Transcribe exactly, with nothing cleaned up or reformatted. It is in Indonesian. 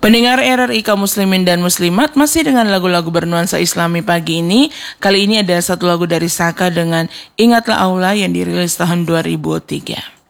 Pendengar R R I kaum muslimin dan muslimat, masih dengan lagu-lagu bernuansa Islami pagi ini. Kali ini ada satu lagu dari Saka dengan Ingatlah Allah yang dirilis tahun dua ribu tiga.